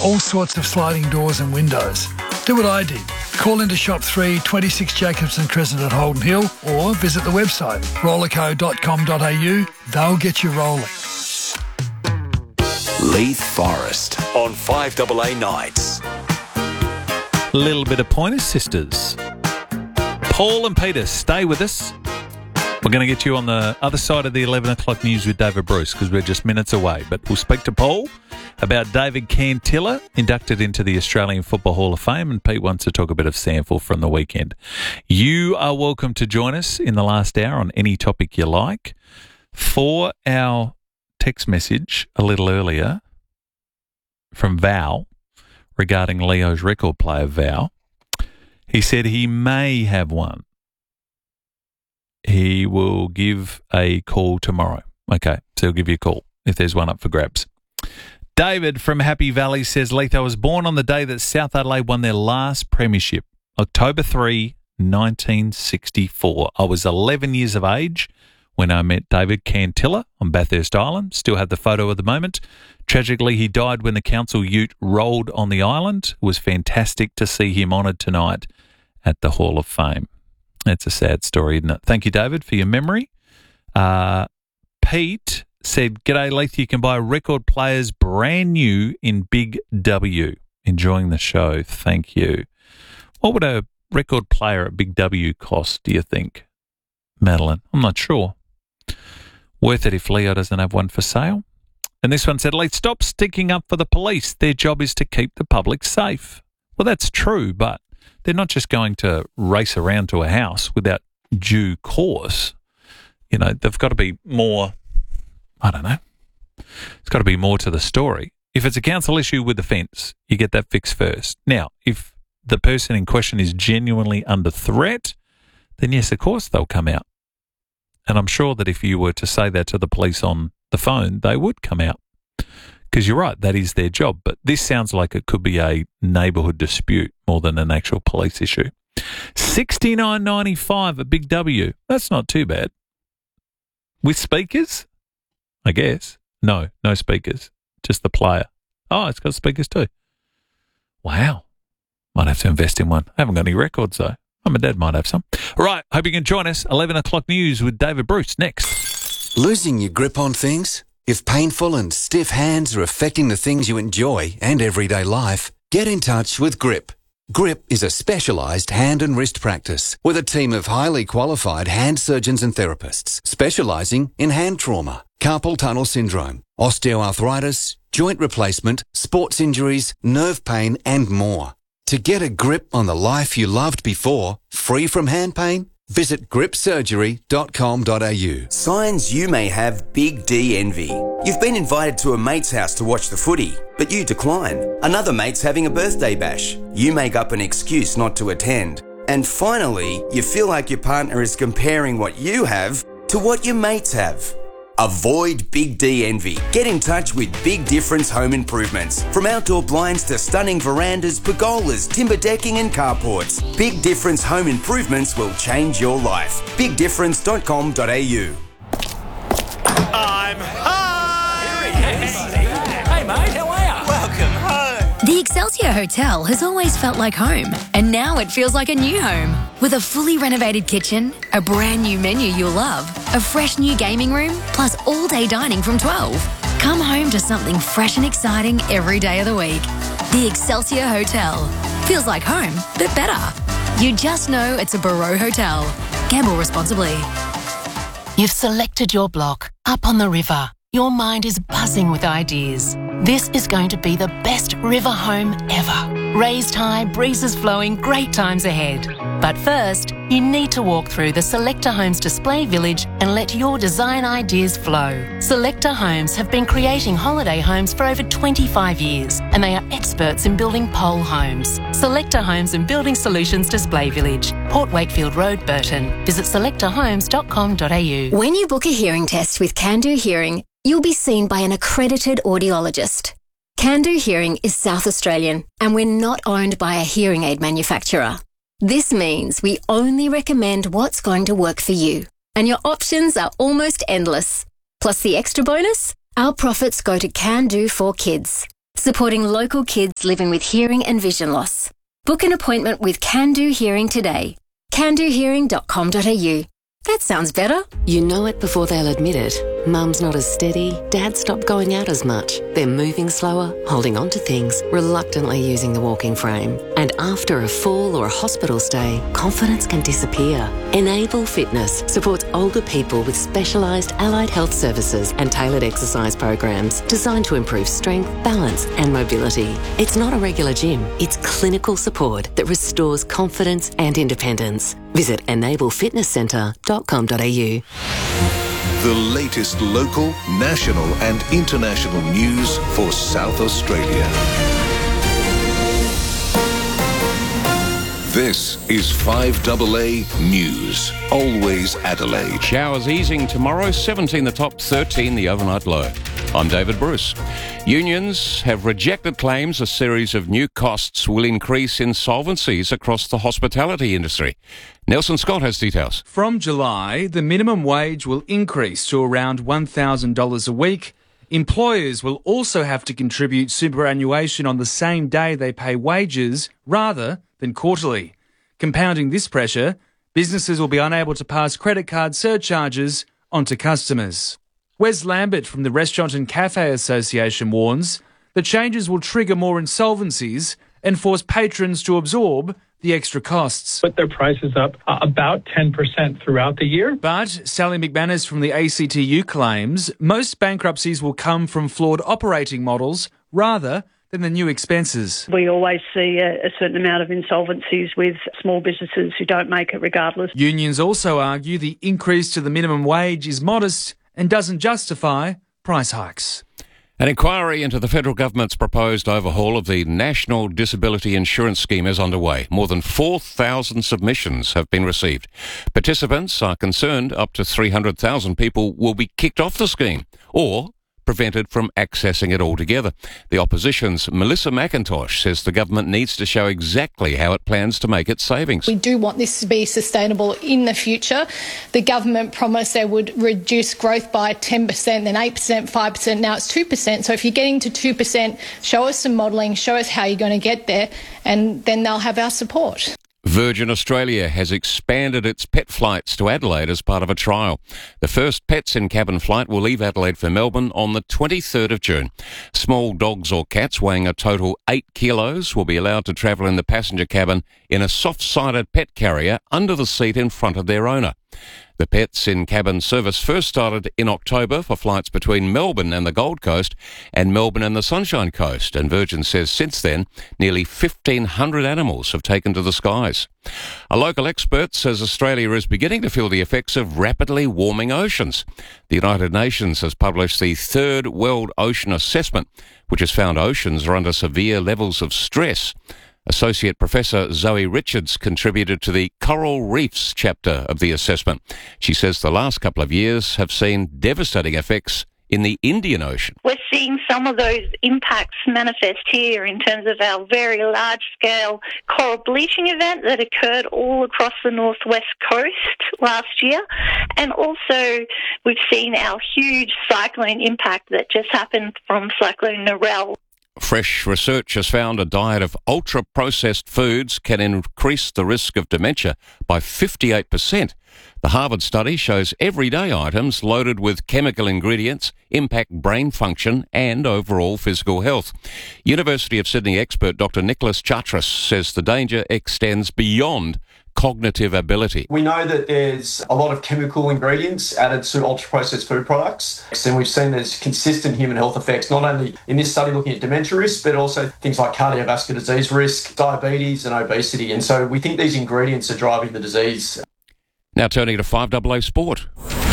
all sorts of sliding doors and windows. Do what I did. Call into Shop 3, 26 Jacobson Crescent at Holden Hill, or visit the website rollerco.com.au. They'll get you rolling. Leith Forest on 5AA Nights. Little bit of Pointer Sisters. Paul and Peter, stay with us. We're going to get you on the other side of the 11 o'clock news with David Bruce because we're just minutes away. But we'll speak to Paul about David Cantilla, inducted into the Australian Football Hall of Fame, and Pete wants to talk a bit of sample from the weekend. You are welcome to join us in the last hour on any topic you like. For our text message a little earlier from Val regarding Leo's record player, Val, he said he may have one. He will give a call tomorrow. Okay, so he'll give you a call if there's one up for grabs. David from Happy Valley says, Leith, I was born on the day that South Adelaide won their last premiership, October 3, 1964. I was 11 years of age when I met David Cantilla on Bathurst Island. Still have the photo of the moment. Tragically, he died when the council ute rolled on the island. It was fantastic to see him honoured tonight at the Hall of Fame. That's a sad story, isn't it? Thank you, David, for your memory. Pete said, G'day, Leith. You can buy record players brand new in Big W. Enjoying the show. Thank you. What would a record player at Big W cost, do you think, Madeline? I'm not sure. Worth it if Leo doesn't have one for sale. And this one said, Leith, stop sticking up for the police. Their job is to keep the public safe. Well, that's true, but they're not just going to race around to a house without due course. You know, they've got to be more, I don't know. It's got to be more to the story. If it's a council issue with the fence, you get that fixed first. Now, if the person in question is genuinely under threat, then yes, of course they'll come out. And I'm sure that if you were to say that to the police on the phone, they would come out. Because you're right, that is their job. But this sounds like it could be a neighbourhood dispute more than an actual police issue. $69.95 at Big W. That's not too bad. With speakers? I guess. No speakers. Just the player. Oh, it's got speakers too. Wow. Might have to invest in one. I haven't got any records though. My dad might have some. All right, hope you can join us. 11 o'clock news with David Bruce next. Losing your grip on things? If painful and stiff hands are affecting the things you enjoy and everyday life, get in touch with Grip. Grip is a specialised hand and wrist practice with a team of highly qualified hand surgeons and therapists specialising in hand trauma, carpal tunnel syndrome, osteoarthritis, joint replacement, sports injuries, nerve pain and more. To get a grip on the life you loved before, free from hand pain, visit gripsurgery.com.au. Signs you may have Big D envy. You've been invited to a mate's house to watch the footy, but you decline. Another mate's having a birthday bash. You make up an excuse not to attend. And finally, you feel like your partner is comparing what you have to what your mates have. Avoid Big D envy. Get in touch with Big Difference Home Improvements. From outdoor blinds to stunning verandas, pergolas, timber decking and carports, Big Difference Home Improvements will change your life. BigDifference.com.au. I'm home! Hey mate, how are you? Welcome home. The Excelsior Hotel has always felt like home, and now it feels like a new home. With a fully renovated kitchen, a brand new menu you'll love, a fresh new gaming room, plus all-day dining from 12. Come home to something fresh and exciting every day of the week. The Excelsior Hotel. Feels like home, but better. You just know it's a Barreau Hotel. Gamble responsibly. You've selected your block, up on the river. Your mind is buzzing with ideas. This is going to be the best river home ever. Raised high, breezes flowing, great times ahead. But first, you need to walk through the Selector Homes display village and let your design ideas flow. Selector Homes have been creating holiday homes for over 25 years, and they are experts in building pole homes. Selector Homes and Building Solutions Display Village, Port Wakefield Road, Burton. Visit selectorhomes.com.au. When you book a hearing test with Can Do Hearing, you'll be seen by an accredited audiologist. Can Do Hearing is South Australian, and we're not owned by a hearing aid manufacturer. This means we only recommend what's going to work for you, and your options are almost endless. Plus the extra bonus, our profits go to Can Do for Kids. supporting local kids living with hearing and vision loss. Book an appointment with Can Do Hearing today. candohearing.com.au. That sounds better. You know it before they'll admit it. Mum's not as steady, Dad stopped going out as much. They're moving slower, holding on to things, reluctantly using the walking frame. And after a fall or a hospital stay, confidence can disappear. Enable Fitness supports older people with specialised allied health services and tailored exercise programs designed to improve strength, balance and mobility. It's not a regular gym, it's clinical support that restores confidence and independence. Visit enablefitnesscentre.com.au. The latest local, national and international news for South Australia. This is 5AA News. Always Adelaide. Showers easing tomorrow, 17 the top, 13 the overnight low. I'm David Bruce. Unions have rejected claims a series of new costs will increase insolvencies across the hospitality industry. Nelson Scott has details. From July, the minimum wage will increase to around $1,000 a week. Employers will also have to contribute superannuation on the same day they pay wages rather than quarterly. Compounding this pressure, businesses will be unable to pass credit card surcharges onto customers. Wes Lambert from the Restaurant and Cafe Association warns the changes will trigger more insolvencies and force patrons to absorb the extra costs. Put their prices up about 10% throughout the year. But Sally McManus from the ACTU claims most bankruptcies will come from flawed operating models rather than the new expenses. We always see a certain amount of insolvencies with small businesses who don't make it regardless. Unions also argue the increase to the minimum wage is modest and doesn't justify price hikes. An inquiry into the federal government's proposed overhaul of the National Disability Insurance Scheme is underway. More than 4,000 submissions have been received. Participants are concerned up to 300,000 people will be kicked off the scheme or prevented from accessing it altogether. The opposition's Melissa McIntosh says the government needs to show exactly how it plans to make its savings. We do want this to be sustainable in the future. The government promised they would reduce growth by 10%, then 8%, 5%, now it's 2%. So if you're getting to 2%, show us some modelling, show us how you're going to get there, and then they'll have our support. Virgin Australia has expanded its pet flights to Adelaide as part of a trial. The first pets in cabin flight will leave Adelaide for Melbourne on the 23rd of June. Small dogs or cats weighing a total 8 kilos will be allowed to travel in the passenger cabin in a soft-sided pet carrier under the seat in front of their owner. The Pets in Cabin service first started in October for flights between Melbourne and the Gold Coast and Melbourne and the Sunshine Coast, and Virgin says since then nearly 1,500 animals have taken to the skies. A local expert says Australia is beginning to feel the effects of rapidly warming oceans. The United Nations has published the third World Ocean Assessment, which has found oceans are under severe levels of stress. Associate Professor Zoe Richards contributed to the Coral Reefs chapter of the assessment. She says the last couple of years have seen devastating effects in the Indian Ocean. We're seeing some of those impacts manifest here in terms of our very large-scale coral bleaching event that occurred all across the northwest coast last year. And also we've seen our huge cyclone impact that just happened from Cyclone Narelle. Fresh research has found a diet of ultra-processed foods can increase the risk of dementia by 58%. The Harvard study shows everyday items loaded with chemical ingredients impact brain function and overall physical health. University of Sydney expert Dr. Nicholas Chartras says the danger extends beyond cognitive ability. We know that there's a lot of chemical ingredients added to ultra-processed food products, and we've seen there's consistent human health effects, not only in this study looking at dementia risk, but also things like cardiovascular disease risk, diabetes and obesity. And so we think these ingredients are driving the disease. Now turning to 5AA Sport.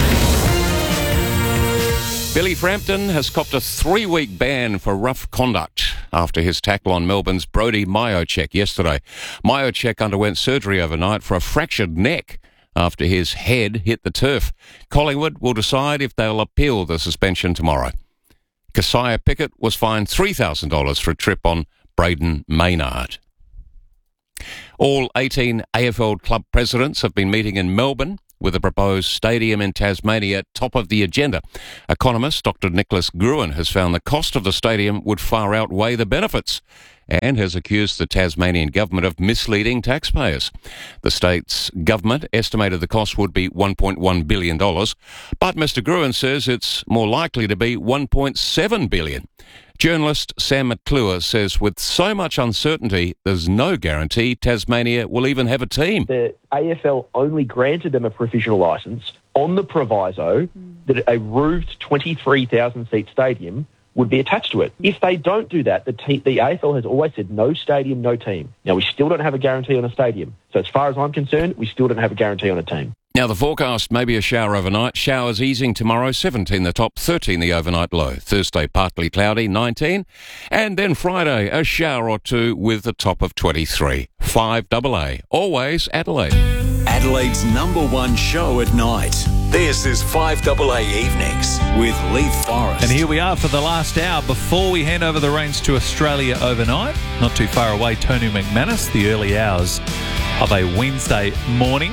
Billy Frampton has copped a 3-week ban for rough conduct after his tackle on Melbourne's Brodie Mihocek yesterday. Mihocek underwent surgery overnight for a fractured neck after his head hit the turf. Collingwood will decide if they'll appeal the suspension tomorrow. Keziah Pickett was fined $3,000 for a trip on Braden Maynard. All 18 AFL club presidents have been meeting in Melbourne with the proposed stadium in Tasmania top of the agenda. Economist Dr. Nicholas Gruen has found the cost of the stadium would far outweigh the benefits and has accused the Tasmanian government of misleading taxpayers. The state's government estimated the cost would be $1.1 billion, but Mr. Gruen says it's more likely to be $1.7 billion. Journalist Sam McClure says with so much uncertainty, there's no guarantee Tasmania will even have a team. The AFL only granted them a provisional licence on the proviso that a roofed 23,000-seat stadium would be attached to it. If they don't do that, the AFL has always said no stadium, no team. Now, we still don't have a guarantee on a stadium. So as far as I'm concerned, we still don't have a guarantee on a team. Now, the forecast may be a shower overnight. Showers easing tomorrow, 17 the top, 13 the overnight low. Thursday, partly cloudy, 19. And then Friday, a shower or two with the top of 23. 5AA. Always Adelaide. Adelaide's #1 show at night. This is 5AA Evenings with Leith Forrest. And here we are for the last hour before we hand over the reins to Australia overnight. Not too far away, Tony McManus, the early hours of a Wednesday morning.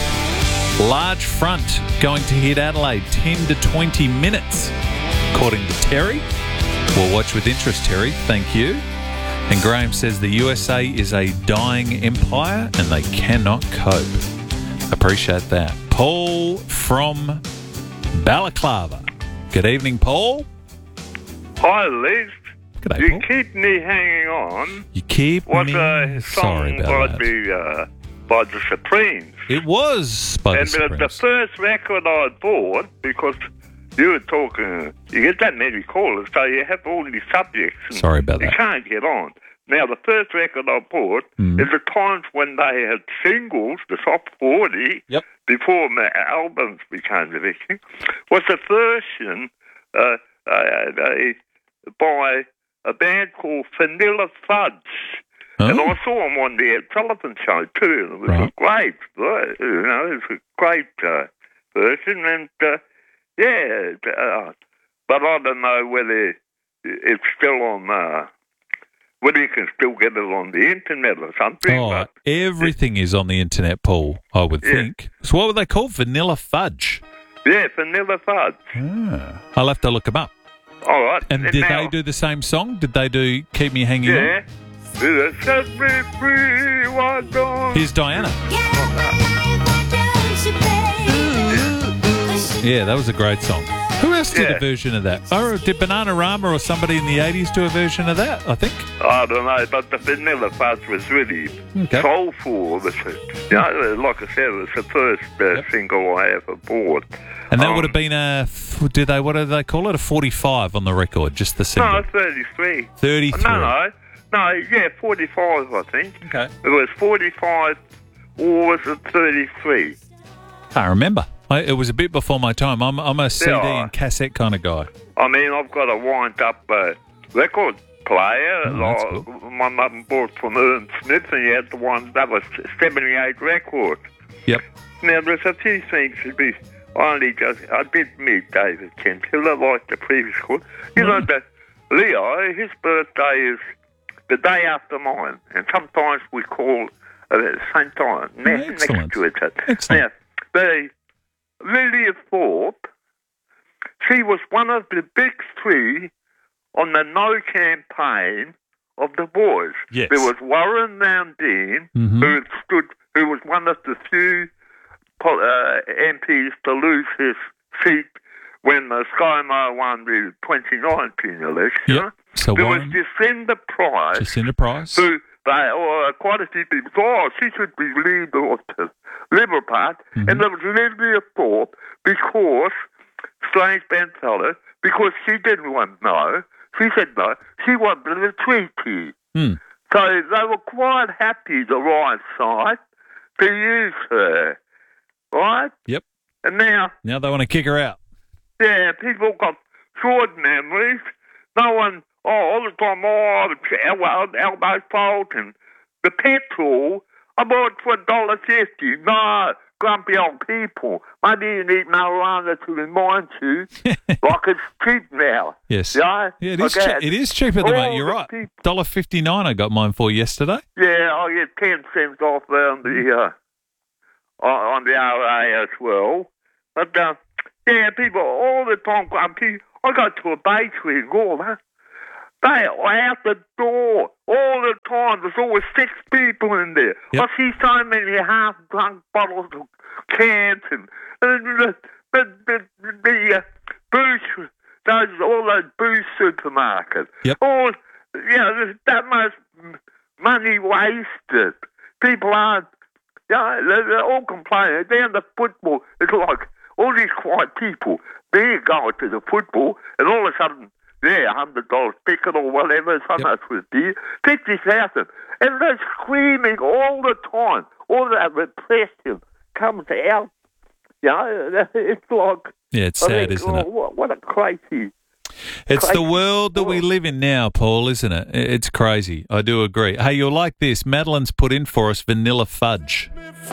Large front going to hit Adelaide 10 to 20 minutes, according to Terry. We'll watch with interest, Terry. Thank you. And Graham says the USA is a dying empire and they cannot cope. Appreciate that. Paul from Balaclava. Good evening, Paul. Hi, Liz. G'day, you Paul. keep me hanging on. You keep What me... a Sorry song about by by the Supremes. It was by the And Supremes. the first record I bought, because you were talking, you get that many callers, so you have all these subjects. And Sorry about you that. can't get on. Now, the first record I bought is the times when they had singles, the top 40, before my albums became the big thing, was a version by a band called Vanilla Fudge. And I saw them on their television show too, and it was a great, it was a great version, and but I don't know whether it's still on, whether you can still get it on the internet or something. Oh, everything is on the internet, Paul, I would think. So what were they called? Vanilla Fudge? Yeah, Vanilla Fudge. Ah. I'll have to look them up. All right. And did they do the same song? Did they do Keep Me Hanging On? Set me free, why don't... Here's Diana. Yeah, that was a great song. Who else did a version of that? Oh, did Bananarama or somebody in the 80s do a version of that, I think? I don't know, but the Vanilla Fudge was really soulful. Like I said, it was the first single I ever bought. And that would have been what do they call it? A 45 on the record, just the single. No, 33. 33. No, 45, I think. Okay. It was 45, or was it 33? Can't remember. It was a bit before my time. I'm a CD and cassette kind of guy. I mean, I've got a wind-up record player. Cool. My mum bought from Ern Smith, and he had the one that was 78 records. Yep. Now, there's a few things to be... I did meet David Kentiller like the previous call. You know that Leo, his birthday is the day after mine, and sometimes we call at the same time, next to each other. Excellent. Now, Lilia Thorpe, she was one of the big three on the No campaign of the Boys. Yes. There was Warren Roundine, who was one of the few MPs to lose his seat when the ScoMo won the 2019 election. Yep. So there Warren, was Jacinda Price. Who quite a few people she should be leader of the Liberal Party. And there was Lydia Thorpe, because, strange bedfellow, because she didn't want no. She said no. She wanted a treaty. So they were quite happy, the right side, to use her. Right? Yep. And now they want to kick her out. Yeah, people got short memories. No one, all the time, elbow fault and the petrol. I bought for $1.50. No, grumpy old people. Maybe you need marijuana to remind you, like it's cheap now. Yes. Yeah, it is. It is cheaper than that. You're right. $1.59 I got mine for yesterday. Yeah, I get 10 cents off on on the RA as well. But, yeah, people all the time grumpy. I go to a bakery in Gorma. They are out the door all the time. There's always 6 people in there. Yep. I see so many half-drunk bottles of cans and the booze, all those booze supermarkets. Yep. All, there's that much money wasted. People aren't, they're all complaining. Down the football, it's like all these quiet people, they're going to the football, and all of a sudden, $100 ticket or whatever, so much was dear, 50,000. And they're screaming all the time. All that repression comes out. It's like... Yeah, it's sad, isn't it? What a crazy... It's the world that we live in now, Paul, isn't it? It's crazy. I do agree. Hey, you'll like this. Madeline's put in for us vanilla fudge.